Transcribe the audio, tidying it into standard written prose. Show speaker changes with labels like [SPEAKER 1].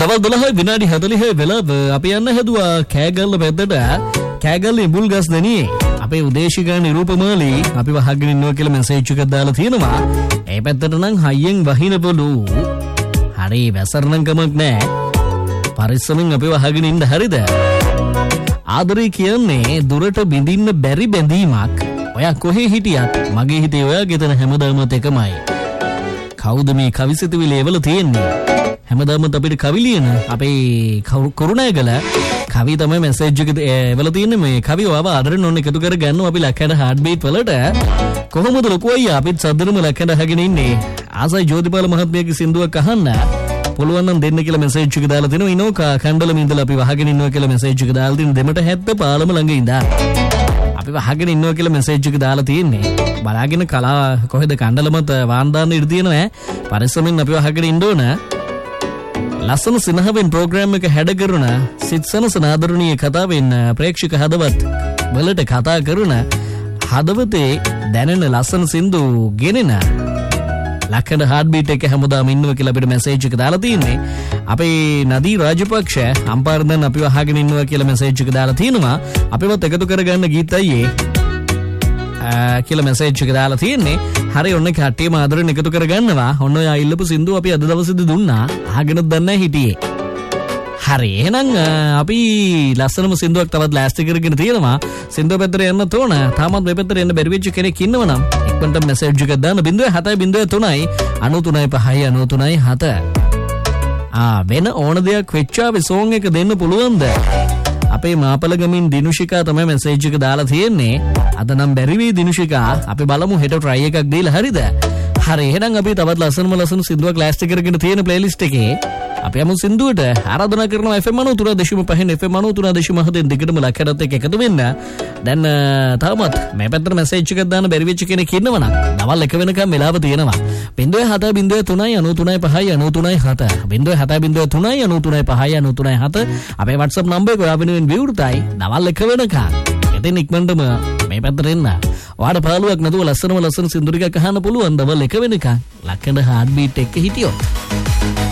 [SPEAKER 1] තවල් 12 විනාඩි 40 වෙලාව අපි යන්න හැදුවා කෑගල්ල පැත්තට. කෑගල්ල ඉඹුල් ගස් දනියේ අපේ උදේශිකා නිරූපමාලි අපි වහගෙන ඉන්නවා කියලා මැසේජ් එකක් දාලා තියෙනවා. ඒ පැත්තට නම් හයියෙන් වහින පොළු. හරි වැසරනම් කමක් නැහැ. පරිස්සමෙන් අපි වහගෙන ඉන්න හරිද? ආදරේ කියන්නේ දුරට බිඳින්න බැරි බැඳීමක්. ඔයා කොහේ හිටියත් මගේ හිතේ ඔයා ගෙතන හැමදාමත් එකමයි. කවුද මේ කවිසිතුවිලි එවල තියෙන්නේ? හැමදාමත් අපිට කවි ලියන අපේ කරුණාගල කවි තමයි මැසේජ් එක එවල තියෙන්නේ. මේ කවි ඔයාව ආදරෙන් ඕන එකතු කර ගන්නවා අපි ලැකඩ හાર્ට් බීට් වලට. කොහොමද ලොකු අයියා අපිත් සද්දරම ලැකඩ අහගෙන ඉන්නේ. ආසයි ජෝතිපාල මහත්මයාගේ සින්දුවක් අහන්න. පුළුවන් නම් දෙන්න කියලා මැසේජ් එක දාලා තිනවා. ඉනෝකා කණ්ඩලම ඉඳලා අපි වහගෙන ඉන්නවා කියලා මැසේජ් එක දාලා තින දෙමට 70 පාලම ළඟ ඉඳා. අපි වහගෙන ඉන්නවා කියලා මැසේජ් එක දාලා තියෙන්නේ. බලාගෙන කලා කොහෙද කණ්ඩලමත් වාන්දාන්න ඉඳ තියෙනවා. පරිස්සමෙන් අපි වහගෙන ඉන්න ඕන. ලස්සන සිනහවෙන් ප්‍රෝග්‍රෑම් එක හැඩ කරන සිත්සන සනාදරණීය කතාවෙන් ප්‍රේක්ෂක හදවත් වලට කතා කරන හදවතේ දැනෙන ලස්සන සින්දු ගෙනෙන ලක්කඩ හાર્ට් බීට් එක හැමදාම ඉන්නවා කියලා අපිට මැසේජ් එක දාලා තියෙන්නේ. අපේ නදී රාජපක්ෂ අම්පාරදන් අපි වහගෙන ඉන්නවා කියලා මැසේජ් එක දාලා තිනවා. අපිවත් එකතු කරගන්න ගීතයියේ කියලා මැසේජ් එක දාලා තියෙන්නේ. හරි ඔන්න කට්ටියම ආදරෙන් එකතු කරගන්නවා. ඔන්න ඔය ඉල්ලපු සින්දුව අපි අද දවසේදී දුන්නා. අහගෙනත් දන්නේ හිටියේ. හරි එහෙනම් අපි ලස්සනම සින්දුවක් තවත් ලෑස්ති කරගෙන තියෙනවා. සින්දුව පැත්තට යන්න තෝන. තාමත් මේ පැත්තට එන්න බැරි වෙච්ච කෙනෙක් ඉන්නවනම් ඉක්මනට මැසේජ් එකක් දාන්න 0703 93 වෙන ඕන දෙයක් වෙච්චාවේ සෝන් එක දෙන්න පුළුවන්ද? අපේ මාපලගමින් දිනුෂිකා තමයි මැසේජ් එක දාලා තියෙන්නේ. අද නම් බැරි වී දිනුෂිකා අපි බලමු හෙට try එකක් දීලා හරිද? හරි එහෙනම් අපි තවත් ලස්සන සින්දුවක් ලෑස්ති කරගෙන තියෙන ප්ලේලිස්ට් එකේ අපි යමු සින්දුවට. ආරාධනා කරනවා FM 93.5 FM 93.7 දිගටම ලක්කඩත් එක්ක එකතු වෙන්න. දැන් තාමත් මේ පැත්තට මැසේජ් එකක් දාන්න බැරි වෙච්ච කෙනෙක් ඉන්නවනම් දවල් 1 වෙනකම් වෙලාව තියෙනවා. 0703 අපේ WhatsApp නම්බර් එක ඔයා වෙනුවෙන් විවෘතයි. දවල් 1 වෙනකම් ඉතින් ඉක්මනටම මේ පැත්තට එන්න. ඔයාට පාළුවක් නැතුව ලස්සන සින්දු ටිකක් අහන්න පුළුවන් දවල් 1 වෙනකම් ලක්කඩ හાર્ට් බීට් එක හිටියොත්.